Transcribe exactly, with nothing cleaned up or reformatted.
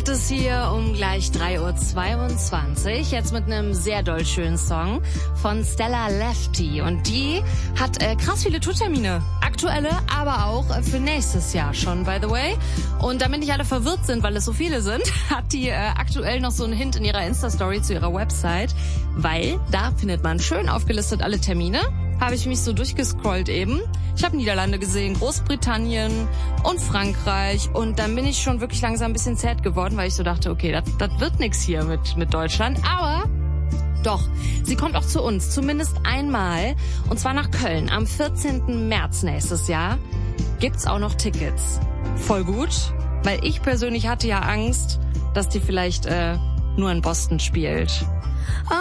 macht es hier um gleich drei Uhr zweiundzwanzig. Jetzt mit einem sehr doll schönen Song von Stella Lefty. Und die hat äh, krass viele Tourtermine. Aktuelle, aber auch für nächstes Jahr schon, by the way. Und damit nicht alle verwirrt sind, weil es so viele sind, hat die äh, aktuell noch so einen Hint in ihrer Insta-Story zu ihrer Website. Weil da findet man schön aufgelistet alle Termine. Habe ich mich so durchgescrollt eben. Ich habe Niederlande gesehen, Großbritannien und Frankreich. Und dann bin ich schon wirklich langsam ein bisschen sad geworden, weil ich so dachte, okay, das, das wird nix hier mit, mit Deutschland. Aber doch, sie kommt auch zu uns, zumindest einmal. Und zwar nach Köln. Am vierzehnten März nächstes Jahr gibt's auch noch Tickets. Voll gut, weil ich persönlich hatte ja Angst, dass die vielleicht äh, nur in Boston spielt.